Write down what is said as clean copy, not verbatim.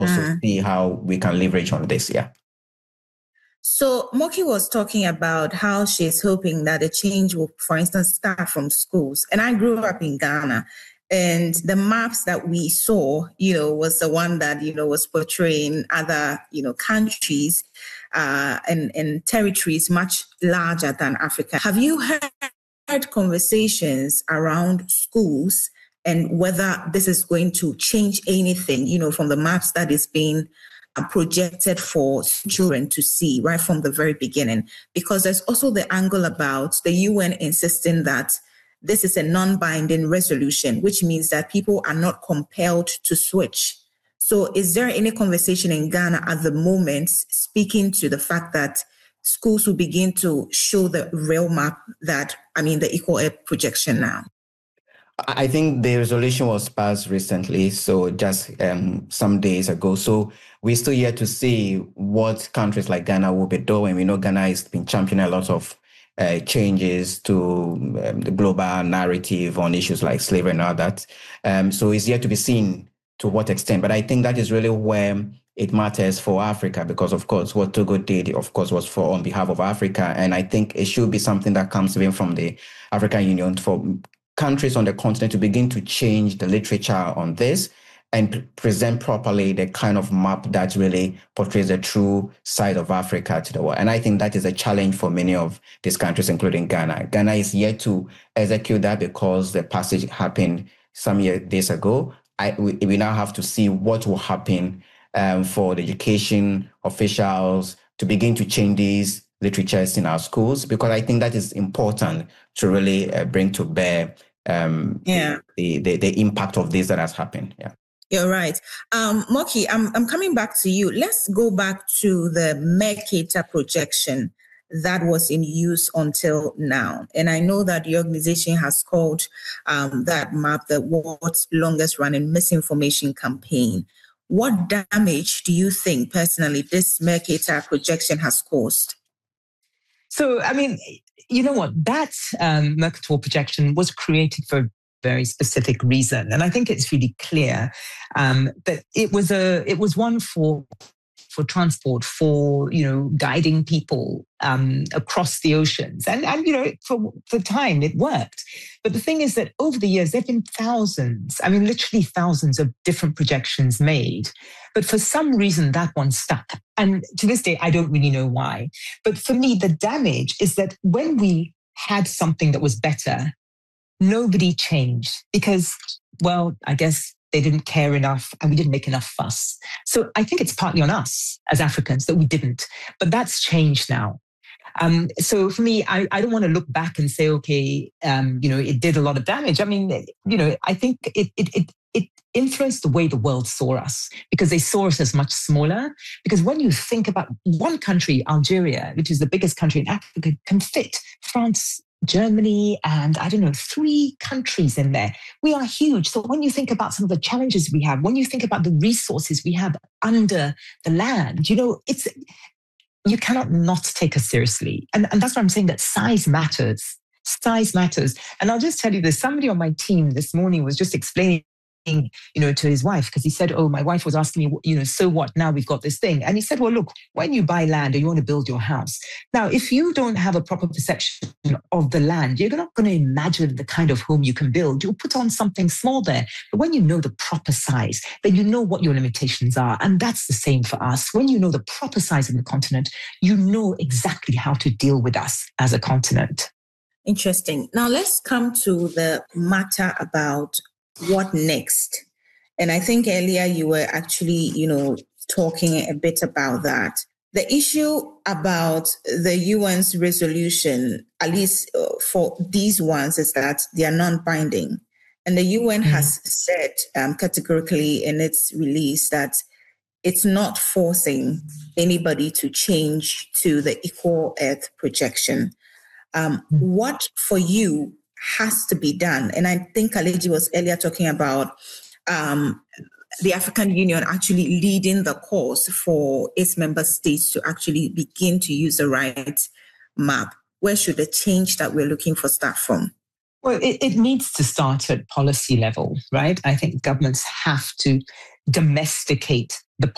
also see how we can leverage on this. Yeah. So Moki was talking about how she's hoping that the change will, for instance, start from schools. And I grew up in Ghana. And the maps that we saw, was the one that, was portraying other, countries and territories much larger than Africa. Have you heard conversations around schools and whether this is going to change anything, from the maps that is being projected for children to see right from the very beginning? Because there's also the angle about the UN insisting that this is a non-binding resolution, which means that people are not compelled to switch. So is there any conversation in Ghana at the moment speaking to the fact that schools will begin to show the real map the equal earth projection now? I think the resolution was passed recently, so just some days ago. So we're still yet to see what countries like Ghana will be doing. We know Ghana has been championing a lot of changes to the global narrative on issues like slavery and all that. So it's yet to be seen to what extent. But I think that is really where it matters for Africa, because, of course, what Togo did, of course, was on behalf of Africa. And I think it should be something that comes even from the African Union for countries on the continent to begin to change the literature on this and present properly the kind of map that really portrays the true side of Africa to the world. And I think that is a challenge for many of these countries, including Ghana. Ghana is yet to execute that because the passage happened some days ago. We now have to see what will happen for the education officials to begin to change these literatures in our schools, because I think that is important to really bring to bear the impact of this that has happened. Yeah. You're right. Moki, I'm coming back to you. Let's go back to the Mercator projection that was in use until now. And I know that the organization has called that map the world's longest running misinformation campaign. What damage do you think personally this Mercator projection has caused? So, you know what? That Mercator projection was created for very specific reason. And I think it's really clear that it was one for transport, for, guiding people across the oceans. And for the time it worked. But the thing is that over the years, there have been literally thousands of different projections made. But for some reason, that one stuck. And to this day, I don't really know why. But for me, the damage is that when we had something that was better, nobody changed because, well, I guess they didn't care enough and we didn't make enough fuss. So I think it's partly on us as Africans that we didn't, but that's changed now. So for me, I don't want to look back and say, okay, it did a lot of damage. I think it influenced the way the world saw us because they saw us as much smaller. Because when you think about one country, Algeria, which is the biggest country in Africa, can fit France, Germany, and 3 countries in there. We are huge. So when you think about some of the challenges we have, when you think about the resources we have under the land, you cannot not take us seriously. And that's why I'm saying that size matters. Size matters. And I'll just tell you this, somebody on my team this morning was just explaining to his wife, because he said, oh, my wife was asking me, so what? Now we've got this thing. And he said, well, look, when you buy land or you want to build your house, now, if you don't have a proper perception of the land, you're not going to imagine the kind of home you can build. You'll put on something small there. But when you know the proper size, then you know what your limitations are. And that's the same for us. When you know the proper size of the continent, you know exactly how to deal with us as a continent. Interesting. Now let's come to the matter about what next? And I think earlier you were actually, talking a bit about that. The issue about the UN's resolution, at least for these ones, is that they are non-binding. And the UN has said categorically in its release that it's not forcing anybody to change to the equal earth projection. What for you has to be done? And I think Kaleji was earlier talking about the African Union actually leading the course for its member states to actually begin to use the right map. Where should the change that we're looking for start from? Well, it needs to start at policy level, right? I think governments have to domesticate